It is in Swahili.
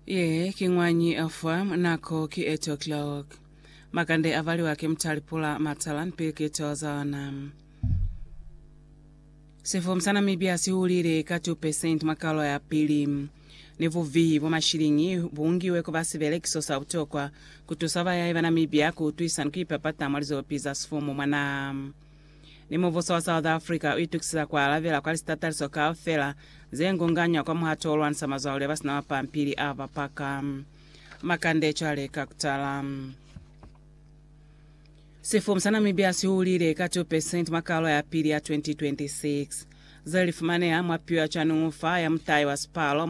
Ye kingwanyi FM nako ki 8 o'clock. Makande avali wake mtalipula matalan pilkito zana. Sifom sana mibia siulire ka 2% makalo ya pili. Nivu vivo mashiringi bungiwe kwa basi velekiso sa utokwa kutusava ya ivana mibia kutuisan kuipapata mwalizo pizza sifumu mana. Nimuvoso wa South Africa uitukisa kwa alavela kwa listatari soka ofela zengonganya kwa muhato olwansa mazaule basi na wapampili ava paka makande chale kakutala. Sifum sana mibia siulire ka 2% makalo ya pili ya 2026. Zalifumane ya mwapiwa chanungufa ya mtai wa Spalo